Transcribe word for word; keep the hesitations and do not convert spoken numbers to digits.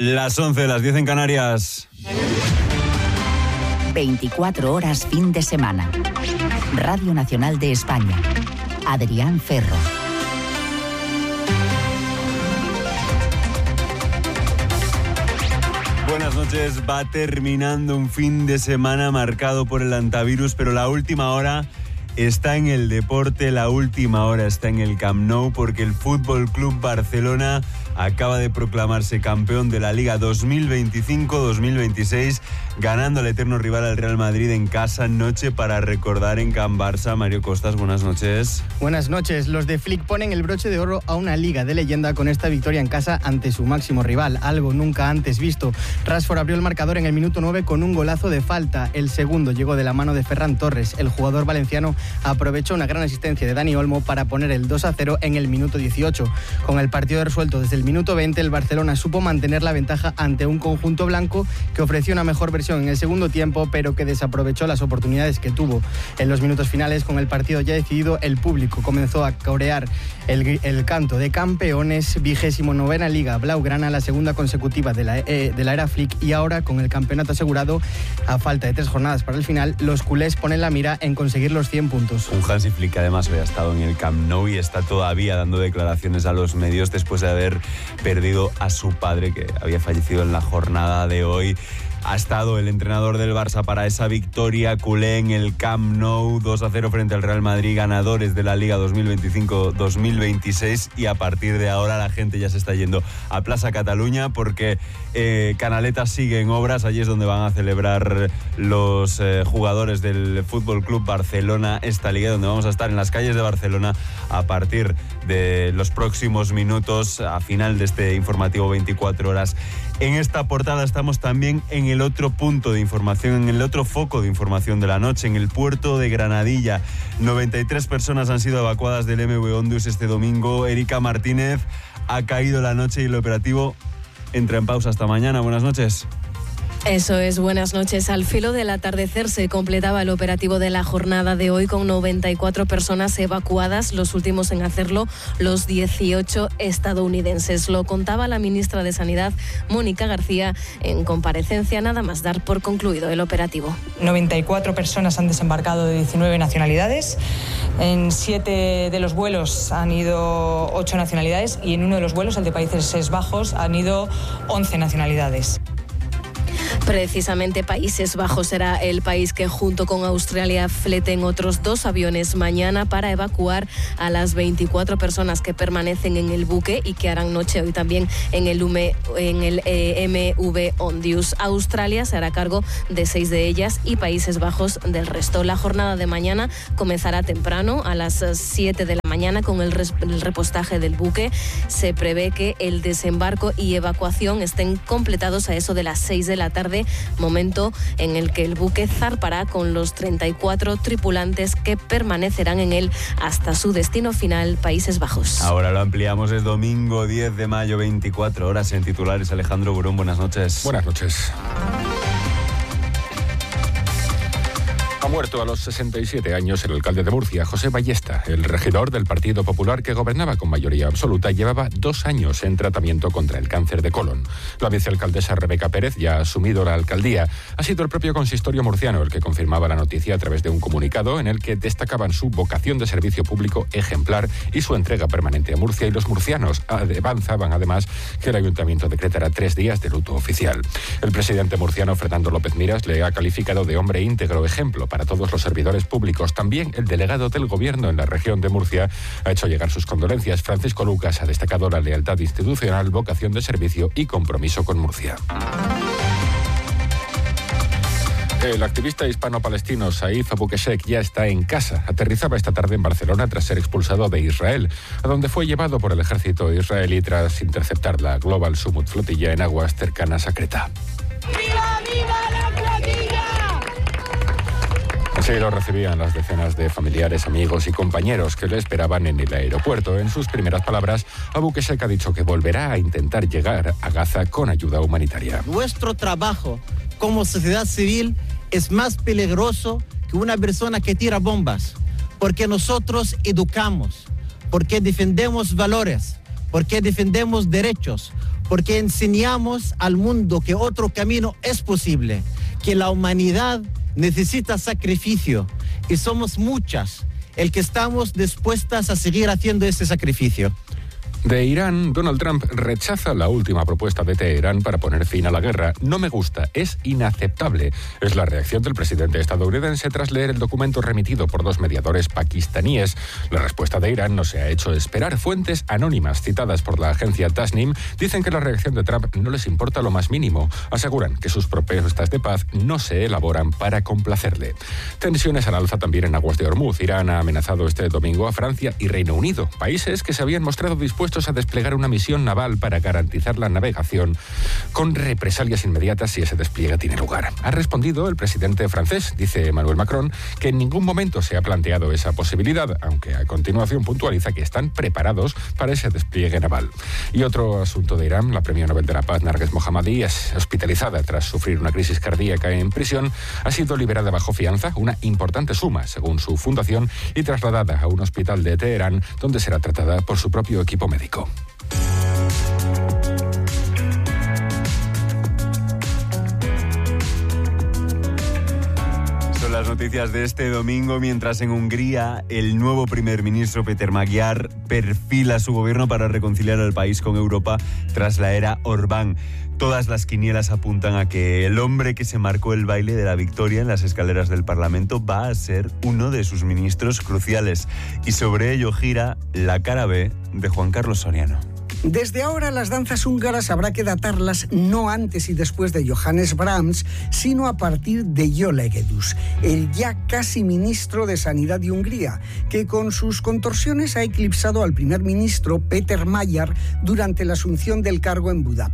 Las once, las diez en Canarias. veinticuatro horas fin de semana. Radio Nacional de España. Adrián Ferro. Buenas noches. Va terminando un fin de semana marcado por el antivirus, pero la última hora está en el deporte, la última hora está en el Camp Nou, porque el Fútbol Club Barcelona acaba de proclamarse campeón de la Liga dos mil veinticinco dos mil veintiséis, ganando al eterno rival al Real Madrid en casa. Noche para recordar en Can Barça. Mario Costas, buenas noches. Buenas noches. Los de Flick ponen el broche de oro a una Liga de leyenda con esta victoria en casa ante su máximo rival, algo nunca antes visto. Rashford abrió el marcador en el minuto nueve con un golazo de falta. El segundo llegó de la mano de Ferran Torres. El jugador valenciano aprovechó una gran asistencia de Dani Olmo para poner el dos a cero en el minuto dieciocho. Con el partido resuelto desde el minuto veinte, el Barcelona supo mantener la ventaja ante un conjunto blanco que ofreció una mejor versión en el segundo tiempo, pero que desaprovechó las oportunidades que tuvo. En los minutos finales, con el partido ya decidido, el público comenzó a corear el, el canto de campeones. Vigésimo novena Liga Blaugrana, la segunda consecutiva de la, eh, de la era Flick, y ahora con el campeonato asegurado a falta de tres jornadas para el final, los culés ponen la mira en conseguir los cien puntos. Un Hansi Flick que además había estado en el Camp Nou y está todavía dando declaraciones a los medios después de haber perdido a su padre, que había fallecido en la jornada de hoy. Ha estado el entrenador del Barça para esa victoria culé en el Camp Nou, dos a cero frente al Real Madrid, ganadores de la Liga dos mil veinticinco dos mil veintiséis, y a partir de ahora la gente ya se está yendo a Plaza Cataluña porque eh, Canaleta sigue en obras. Allí es donde van a celebrar los eh, jugadores del Fútbol Club Barcelona esta Liga, donde vamos a estar en las calles de Barcelona a partir de los próximos minutos, a final de este informativo veinticuatro horas. En esta portada estamos también en el otro punto de información, en el otro foco de información de la noche, en el puerto de Granadilla. noventa y tres personas han sido evacuadas del M V Ondius este domingo. Erika Martínez, ha caído la noche y el operativo entra en pausa hasta mañana. Buenas noches. Eso es, buenas noches. Al filo del atardecer se completaba el operativo de la jornada de hoy con noventa y cuatro personas evacuadas, los últimos en hacerlo los dieciocho estadounidenses. Lo contaba la ministra de Sanidad, Mónica García, en comparecencia, nada más dar por concluido el operativo. noventa y cuatro personas han desembarcado de diecinueve nacionalidades. En siete de los vuelos han ido ocho nacionalidades y en uno de los vuelos, el de Países Bajos, han ido once nacionalidades. Precisamente Países Bajos será el país que junto con Australia fleten otros dos aviones mañana para evacuar a las veinticuatro personas que permanecen en el buque y que harán noche hoy también en el, UME, en el eh, M V Ondius. Australia se hará cargo de seis de ellas y Países Bajos del resto. La jornada de mañana comenzará temprano, a las siete de la mañana, con el, res, el repostaje del buque. Se prevé que el desembarco y evacuación estén completados a eso de las seis de la tarde, momento en el que el buque zarpará con los treinta y cuatro tripulantes que permanecerán en él hasta su destino final, Países Bajos. Ahora lo ampliamos, es domingo diez de mayo, veinticuatro horas en titulares. Alejandro Burón, buenas noches. Buenas noches. Ha muerto a los sesenta y siete años el alcalde de Murcia, José Ballesta. El regidor del Partido Popular, que gobernaba con mayoría absoluta, llevaba dos años en tratamiento contra el cáncer de colon. La vicealcaldesa Rebeca Pérez ya ha asumido la alcaldía. Ha sido el propio consistorio murciano el que confirmaba la noticia a través de un comunicado en el que destacaban su vocación de servicio público ejemplar y su entrega permanente a Murcia, y los murcianos avanzaban además que el ayuntamiento decretará tres días de luto oficial. El presidente murciano, Fernando López Miras, le ha calificado de hombre íntegro, ejemplo para todos los servidores públicos. También el delegado del Gobierno en la región de Murcia ha hecho llegar sus condolencias. Francisco Lucas ha destacado la lealtad institucional, vocación de servicio y compromiso con Murcia. El activista hispano-palestino Saif Abu Keshek ya está en casa. Aterrizaba esta tarde en Barcelona tras ser expulsado de Israel, a donde fue llevado por el ejército israelí tras interceptar la Global Summit flotilla en aguas cercanas a Creta. ¡Viva, viva la flotilla! Así lo recibían las decenas de familiares, amigos y compañeros que le esperaban en el aeropuerto. En sus primeras palabras, Abu Keshek ha dicho que volverá a intentar llegar a Gaza con ayuda humanitaria. Nuestro trabajo como sociedad civil es más peligroso que una persona que tira bombas, porque nosotros educamos, porque defendemos valores, porque defendemos derechos, porque enseñamos al mundo que otro camino es posible, que la humanidad necesita sacrificio y somos muchas el que estamos dispuestas a seguir haciendo ese sacrificio. De Irán, Donald Trump rechaza la última propuesta de Teherán para poner fin a la guerra. No me gusta, es inaceptable. Es la reacción del presidente estadounidense tras leer el documento remitido por dos mediadores pakistaníes. La respuesta de Irán no se ha hecho esperar. Fuentes anónimas citadas por la agencia Tasnim dicen que la reacción de Trump no les importa lo más mínimo. Aseguran que sus propuestas de paz no se elaboran para complacerle. Tensiones al alza también en aguas de Hormuz. Irán ha amenazado este domingo a Francia y Reino Unido, países que se habían mostrado dispuestos a desplegar una misión naval para garantizar la navegación con represalias inmediatas si ese despliegue tiene lugar. Ha respondido el presidente francés, dice Emmanuel Macron, que en ningún momento se ha planteado esa posibilidad, aunque a continuación puntualiza que están preparados para ese despliegue naval. Y otro asunto de Irán, la premio Nobel de la Paz Narges Mohammadi es hospitalizada tras sufrir una crisis cardíaca en prisión, ha sido liberada bajo fianza, una importante suma según su fundación, y trasladada a un hospital de Teherán donde será tratada por su propio equipo médico. Son las noticias de este domingo, mientras en Hungría el nuevo primer ministro Péter Magyar perfila su gobierno para reconciliar al país con Europa tras la era Orbán. Todas las quinielas apuntan a que el hombre que se marcó el baile de la victoria en las escaleras del Parlamento va a ser uno de sus ministros cruciales. Y sobre ello gira la cara B de Juan Carlos Soriano. Desde ahora las danzas húngaras habrá que datarlas no antes y después de Johannes Brahms, sino a partir de Jole Egedus, el ya casi ministro de Sanidad de Hungría, que con sus contorsiones ha eclipsado al primer ministro Péter Magyar durante la asunción del cargo en Budapest.